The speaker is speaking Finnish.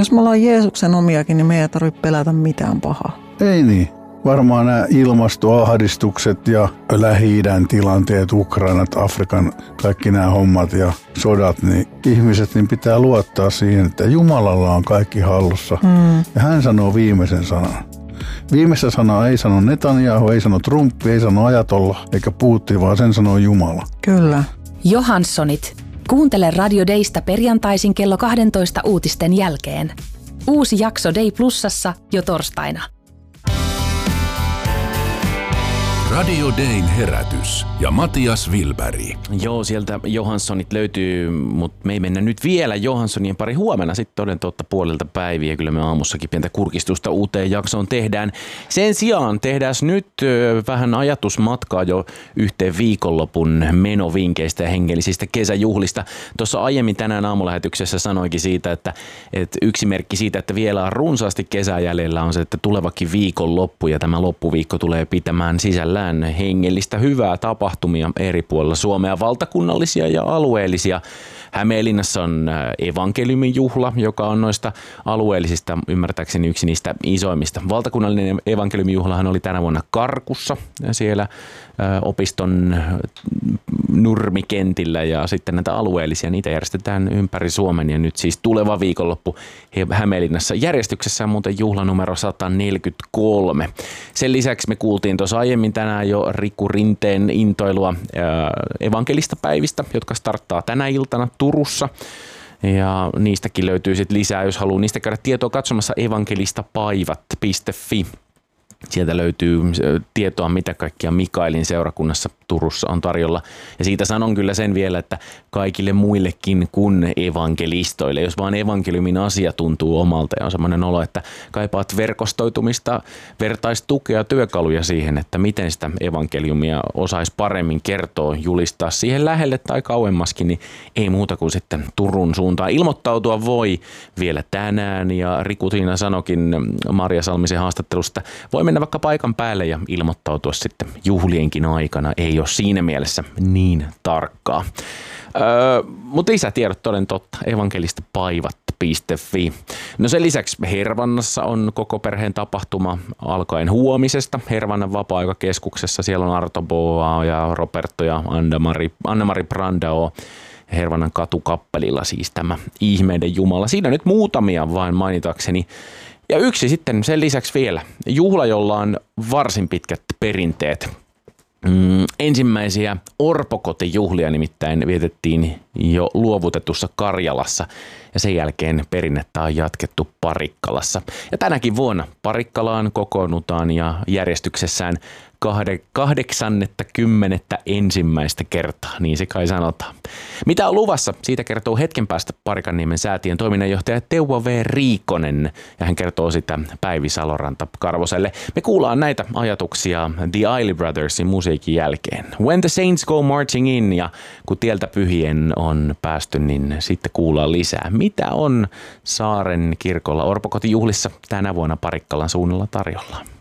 Jos me ollaan Jeesuksen omiakin, niin me ei tarvitse pelätä mitään pahaa. Ei niin. Varmaan nämä ilmastoahdistukset ja Lähi-idän tilanteet, Ukrainat, Afrikan, kaikki nämä hommat ja sodat, niin ihmiset niin pitää luottaa siihen, että Jumalalla on kaikki hallussa. Ja hän sanoo viimeisen sanan. Viimeistä sanaa ei sano Netanyahu, ei sano Trump, ei sano Ajatolla eikä Putin, vaan sen sanoo Jumala. Kyllä. Johanssonit. Kuuntele Radio Daysta perjantaisin kello 12 uutisten jälkeen. Uusi jakso Day Plusassa jo torstaina. Radio Dayn herätys ja Matias Wilberg. Joo, sieltä Johanssonit löytyy, mutta me ei mennä nyt vielä Johanssonien pari. Huomenna sitten toden totta puolelta päiviä. Kyllä me aamussakin pientä kurkistusta uuteen jaksoon tehdään. Sen sijaan tehdään nyt vähän ajatusmatkaa jo yhteen viikonlopun menovinkeistä ja hengellisistä kesäjuhlista. Tuossa aiemmin tänään aamulähetyksessä sanoikin siitä, että yksi merkki siitä, että vielä on runsaasti kesää jäljellä on se, että tulevakin viikonloppu ja tämä loppuviikko tulee pitämään sisällään hengellistä hyvää tapahtumia eri puolilla Suomea, valtakunnallisia ja alueellisia. Hämeenlinnassa on evankeliumin juhla, joka on noista alueellisista ymmärtääkseni yksi niistä isoimmista. Valtakunnallinen evankeliumin juhlahan oli tänä vuonna Karkussa siellä opiston nurmikentillä ja sitten näitä alueellisia, niitä järjestetään ympäri Suomen ja nyt siis tuleva viikonloppu Hämeenlinnassa järjestyksessä on muuten juhla numero 143. Sen lisäksi me kuultiin tuossa aiemmin tänään jo Riku Rinteen intoilua evankelista päivistä, jotka starttaa tänä iltana Turussa. Ja niistäkin löytyy sitten lisää, jos haluaa niistä käydä tietoa katsomassa evankelistapaivat.fi. Sieltä löytyy tietoa, mitä kaikkia Mikaelin seurakunnassa Turussa on tarjolla. Ja siitä sanon kyllä sen vielä, että kaikille muillekin kuin evankelistoille, jos vaan evankeliumin asia tuntuu omalta ja on semmoinen olo, että kaipaat verkostoitumista, vertaistukea, työkaluja siihen, että miten sitä evankeliumia osaisi paremmin kertoa, julistaa siihen lähelle tai kauemmaskin, niin ei muuta kuin sitten Turun suuntaan. Ilmoittautua voi vielä tänään ja Riku Tiina sanokin Marja Salmisen haastattelusta, voi mennä vaikka paikan päälle ja ilmoittautua sitten juhlienkin aikana. Ei ole siinä mielessä niin tarkkaa. Mutta lisätiedot toden totta, evankelistapaivat.fi. No sen lisäksi Hervannassa on koko perheen tapahtuma alkaen huomisesta Hervannan vapaa-aikakeskuksessa. Siellä on Arto Boa ja Roberto ja Anna-Mari Brandao. Hervannan katukappelilla siis tämä ihmeiden Jumala. Siinä nyt muutamia vain mainitakseni. Ja yksi sitten sen lisäksi vielä. Juhla, jolla on varsin pitkät perinteet. Ensimmäisiä orpokotijuhlia nimittäin vietettiin jo luovutetussa Karjalassa ja sen jälkeen perinnettä on jatkettu Parikkalassa. Ja tänäkin vuonna Parikkalaan kokoonnutaan ja järjestyksessään 81. kertaa, niin se kai sanotaan. Mitä on luvassa? Siitä kertoo hetken päästä Parikanniemen säätiön toiminnanjohtaja Teuvo V. Riikonen ja hän kertoo sitä Päivi Saloranta Karvoselle. Me kuullaan näitä ajatuksia The Isley Brothersin musiikin jälkeen. When the Saints Go Marching In ja kun tieltä pyhien on päästy, niin sitten kuullaan lisää. Mitä on Saaren kirkolla orpokotijuhlissa tänä vuonna Parikkalan suunnalla tarjolla?